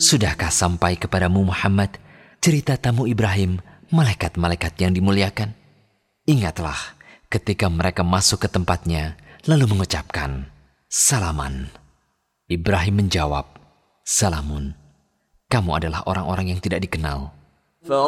Sudahkah sampai kepadamu Muhammad cerita tamu Ibrahim, malaikat-malaikat yang dimuliakan? Ingatlah ketika mereka masuk ke tempatnya lalu mengucapkan, "Salaman." Ibrahim menjawab, "Salamun. Kamu adalah orang-orang yang tidak dikenal."